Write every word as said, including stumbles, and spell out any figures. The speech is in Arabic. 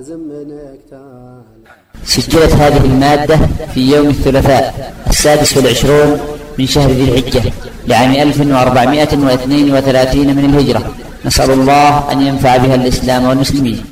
سجلت هذه المادة في يوم الثلاثاء السادس والعشرون من شهر ذي الحجة لعام ألف وأربعمائة واثنين وثلاثين من الهجرة. نسأل الله أن ينفع بها الإسلام والمسلمين.